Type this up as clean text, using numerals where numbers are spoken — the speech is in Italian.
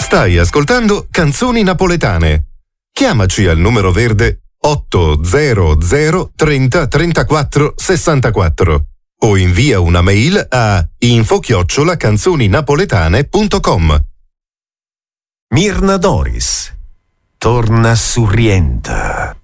Stai ascoltando Canzoni Napoletane. Chiamaci al numero verde 800 30 34 64 o invia una mail a info@canzoninapoletane.com. Mirna Doris torna surrienta.